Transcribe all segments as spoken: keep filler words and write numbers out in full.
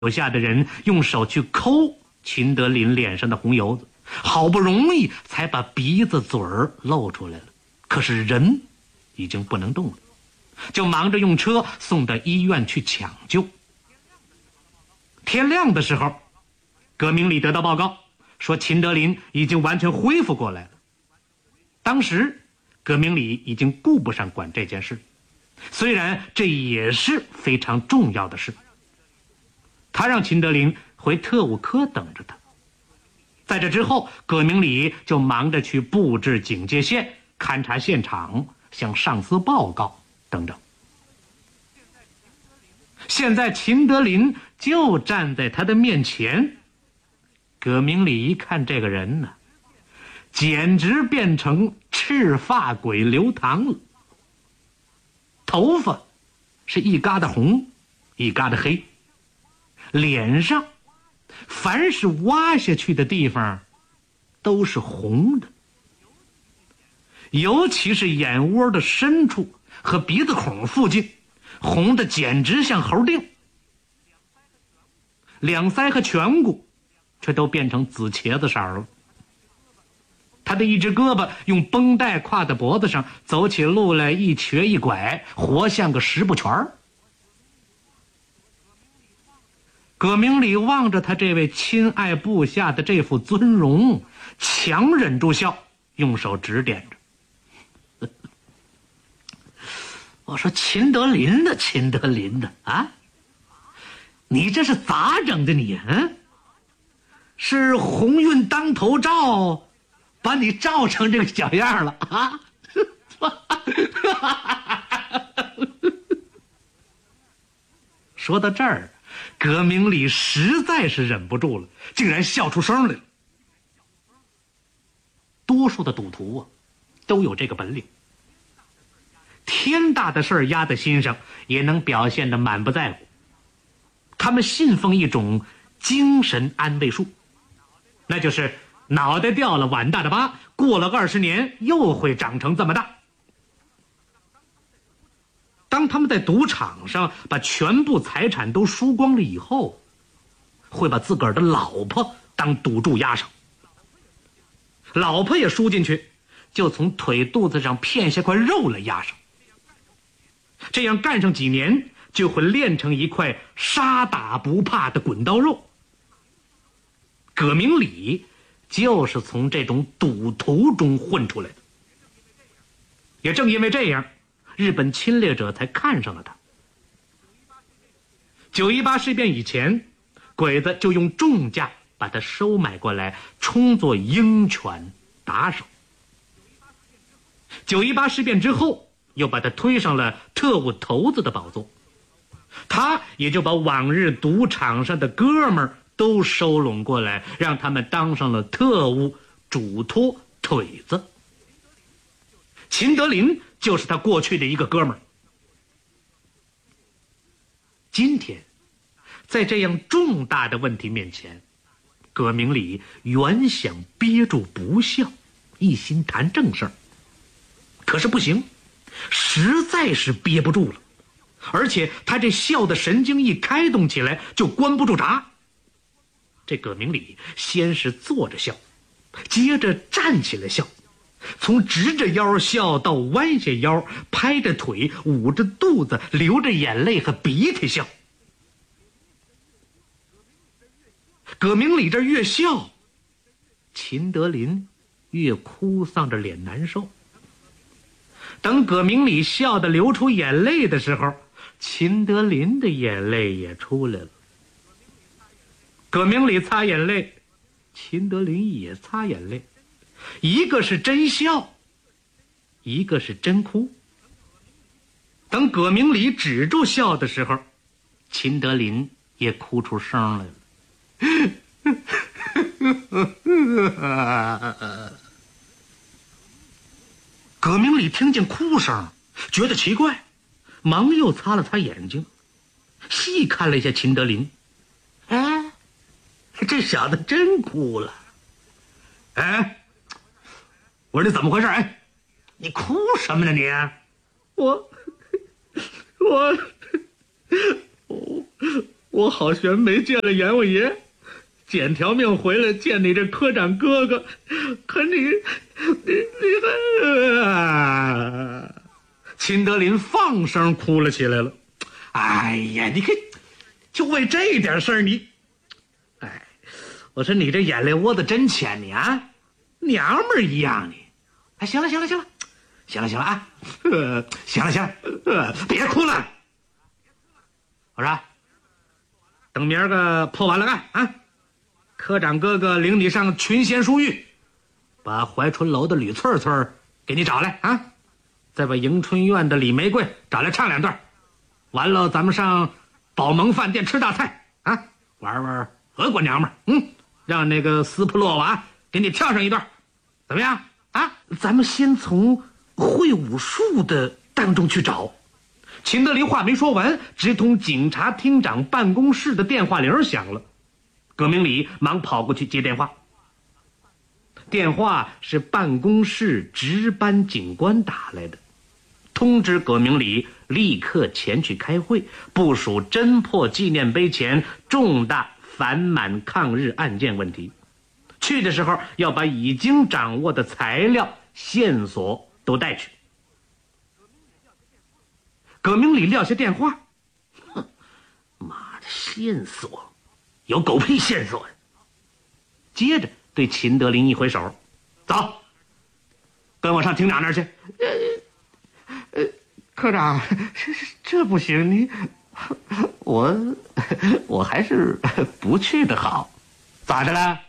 手下的人用手去抠秦德林脸上的红油子，好不容易才把鼻子嘴儿露出来了，可是人已经不能动了，就忙着用车送到医院去抢救。天亮的时候，葛明礼得到报告说秦德林已经完全恢复过来了。当时葛明礼已经顾不上管这件事，虽然这也是非常重要的事。他让秦德林回特务科等着他。在这之后，葛明礼就忙着去布置警戒线、勘察现场、向上司报告等等。现在秦德林就站在他的面前，葛明礼一看这个人呢，简直变成赤发鬼刘唐了。头发是一疙瘩红，一疙瘩黑，脸上凡是挖下去的地方都是红的，尤其是眼窝的深处和鼻子孔附近，红的简直像猴腚。两腮和颧骨却都变成紫茄子色了。他的一只胳膊用绷带挎在脖子上，走起路来一瘸一拐，活像个十步拳儿。葛明礼望着他这位亲爱部下的这副尊容，强忍住笑，用手指点着。我说秦德林的秦德林的啊，你这是咋整的你啊？是鸿运当头照把你照成这个小样了啊？说到这儿，葛明礼实在是忍不住了，竟然笑出声来了。多数的赌徒啊，都有这个本领，天大的事儿压在心上，也能表现得满不在乎。他们信奉一种精神安慰术，那就是脑袋掉了碗大的疤，过了二十年又会长成这么大。当他们在赌场上把全部财产都输光了以后，会把自个儿的老婆当赌注押上，老婆也输进去，就从腿肚子上片下块肉来压上。这样干上几年，就会练成一块杀打不怕的滚刀肉。葛明礼就是从这种赌徒中混出来的。也正因为这样，日本侵略者才看上了他。九一八事变以前，鬼子就用重价把他收买过来，充作鹰犬打手。九一八事变之后，又把他推上了特务头子的宝座，他也就把往日赌场上的哥们儿都收拢过来，让他们当上了特务嘱托腿子。秦德林就是他过去的一个哥们儿。今天在这样重大的问题面前，葛明礼原想憋住不笑，一心谈正事儿，可是不行，实在是憋不住了，而且他这笑的神经一开动起来就关不住闸。这葛明礼先是坐着笑，接着站起来笑，从直着腰笑到弯下腰，拍着腿，捂着肚子，流着眼泪和鼻涕笑。葛明礼这越笑，秦德林越哭丧着脸难受。等葛明礼笑得流出眼泪的时候，秦德林的眼泪也出来了。葛明礼擦眼泪，秦德林也擦眼泪，一个是真笑，一个是真哭。等葛明礼止住笑的时候，秦德林也哭出声来了。葛明礼听见哭声，觉得奇怪，忙又擦了擦眼睛，细看了一下秦德林。哎，这小子真哭了。哎，我说你怎么回事？哎，你哭什么呢你？我我我我好悬没见了阎王爷，捡条命回来见你这科长哥哥，可你你你还……啊！秦德林放声哭了起来了。哎呀，你看，就为这点事儿你，哎，我说你这眼泪窝子真浅，你啊，娘们儿一样你。哎，行了行了行了，行了行了啊，呃，行了行了，呃，别哭了。我说，等明儿个破完了案啊，科长哥哥领你上群贤书寓，把怀春楼的吕翠翠给你找来啊，再把迎春院的李玫瑰找来唱两段。完了，咱们上宝蒙饭店吃大菜啊，玩玩俄国娘们儿，嗯，让那个斯普洛娃给你跳上一段，怎么样啊？咱们先从会武术的当中去找。秦德林话没说完，直通警察厅长办公室的电话铃响了。葛明礼忙跑过去接电话。电话是办公室值班警官打来的，通知葛明礼立刻前去开会，部署侦破纪念碑前重大反满抗日案件问题。去的时候要把已经掌握的材料线索都带去。葛明礼撂下电话，哼，妈的，线索有狗屁线索呀！接着对秦德林一挥手，走，跟我上厅长那儿去。呃呃，科长，这这不行，你我我还是不去的好。咋的了？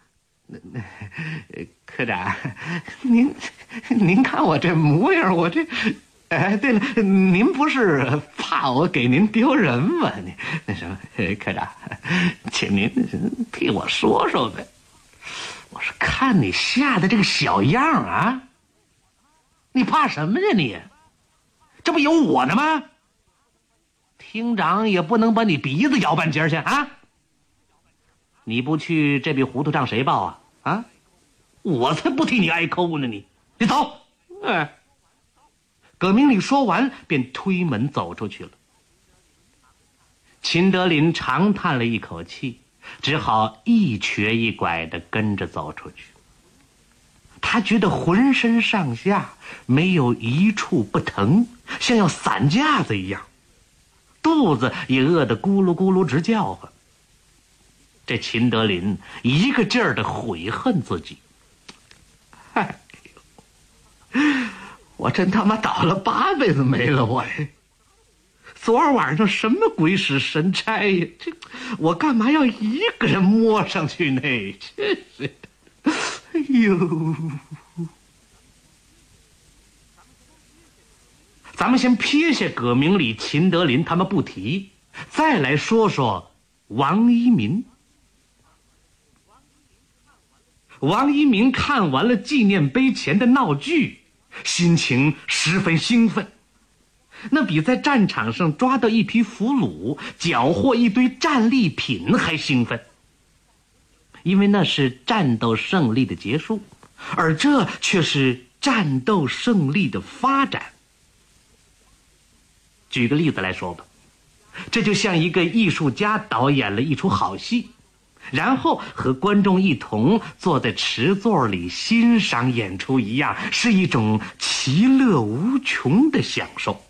科长，您您看我这模样，我这……哎，对了，您不是怕我给您丢人吗？你那什么，科长，请您替我说说呗。我是看你吓的这个小样啊，你怕什么呀你？这不有我呢吗？厅长也不能把你鼻子咬半截去啊！你不去，这笔糊涂账谁报啊？啊，我才不替你挨扣呢！你，你走！哎。葛明礼说完，便推门走出去了。秦德林长叹了一口气，只好一瘸一拐地跟着走出去。他觉得浑身上下没有一处不疼，像要散架子一样，肚子也饿得咕噜咕噜直叫唤。这秦德林一个劲儿地悔恨自己，哎呦，我真他妈倒了八辈子霉了，我昨儿晚上什么鬼使神差呀？这我干嘛要一个人摸上去呢？真是，哎呦！咱们先撇下葛明礼、秦德林他们不提，再来说说王一民。王一民看完了纪念碑前的闹剧，心情十分兴奋，那比在战场上抓到一批俘虏、缴获一堆战利品还兴奋，因为那是战斗胜利的结束，而这却是战斗胜利的发展。举个例子来说吧，这就像一个艺术家导演了一出好戏，然后和观众一同坐在池座里欣赏演出一样，是一种其乐无穷的享受。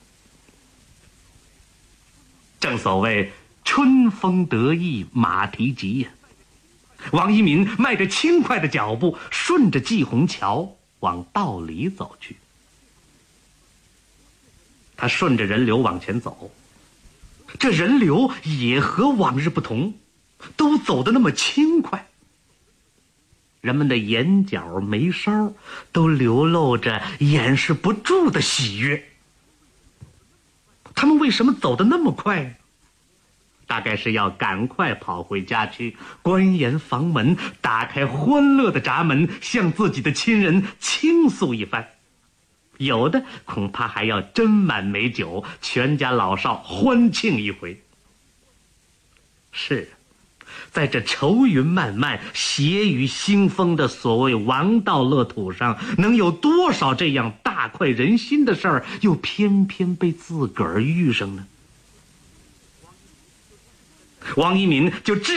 正所谓春风得意马蹄疾呀。王一民迈着轻快的脚步，顺着季虹桥往道里走去。他顺着人流往前走，这人流也和往日不同，都走得那么轻快。人们的眼角眉梢都流露着掩饰不住的喜悦。他们为什么走得那么快？大概是要赶快跑回家去，关严房门，打开欢乐的闸门，向自己的亲人倾诉一番。有的恐怕还要斟满美酒，全家老少欢庆一回。是，在这愁云漫漫、血雨腥风的所谓王道乐土上，能有多少这样大快人心的事儿，又偏偏被自个儿遇上呢？ 王一民就直